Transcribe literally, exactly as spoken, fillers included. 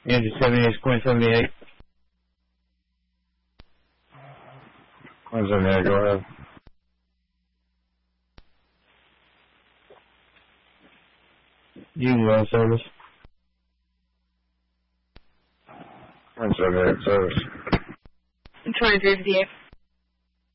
Andrew seventy-eight, Queen seventy-eight. Queen seventy-eight, go ahead. Union Road service. Queen seventy-eight, service. twenty-three fifty-eight.